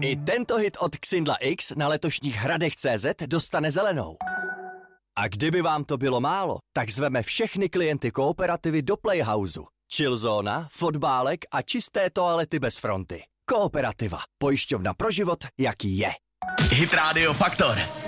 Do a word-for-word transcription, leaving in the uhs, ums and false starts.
I tento hit od Xindla X na letošních hradech tečka cé zet dostane zelenou. A kdyby vám to bylo málo, tak zveme všechny klienty Kooperativy do Playhouse. Chillzóna, fotbálek a čisté toalety bez fronty. Kooperativa. Pojišťovna pro život, jaký je. Hit Radio Faktor.